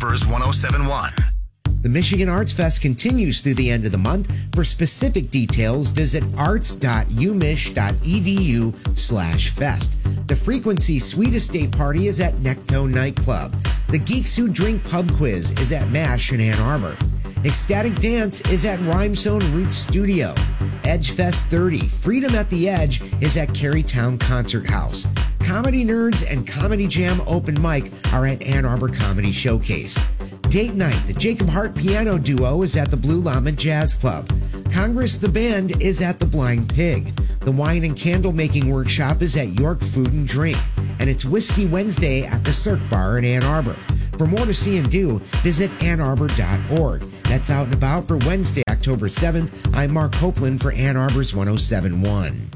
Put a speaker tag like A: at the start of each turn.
A: Arbor's 1071.
B: The Michigan Arts Fest continues through the end of the month. For specific details, visit arts.umich.edu/fest. The Frequency Sweetest Day Party is at Necto Nightclub. The Geeks Who Drink Pub Quiz is at MASH in Ann Arbor. Ecstatic Dance is at Rhymestone Roots Studio. Edge Fest 30, Freedom at the Edge, is at Carytown Concert House. Comedy Nerds and Comedy Jam Open Mic are at Ann Arbor Comedy Showcase. Date night, the Jacob Hart Piano Duo is at the Blue Llama Jazz Club. Congress the Band is at the Blind Pig. The Wine and Candle Making Workshop is at York Food and Drink. And it's Whiskey Wednesday at the Cirque Bar in Ann Arbor. For more to see and do, visit annarbor.org. That's out and about for Wednesday, October 7th. I'm Mark Copeland for Ann Arbor's 1071.